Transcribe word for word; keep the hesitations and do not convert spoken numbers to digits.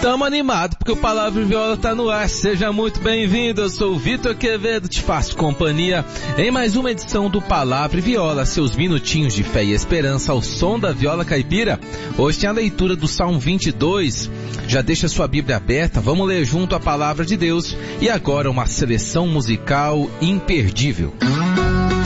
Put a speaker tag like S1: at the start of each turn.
S1: Tamo animado porque o Palavra e Viola tá no ar. Seja muito bem-vindo. Eu sou o Vitor Quevedo, te faço companhia em mais uma edição do Palavra e Viola, seus minutinhos de fé e esperança ao som da viola caipira. Hoje tem a leitura do Salmo vinte e dois. Já deixa sua Bíblia aberta, vamos ler junto a Palavra de Deus. E agora uma seleção musical imperdível.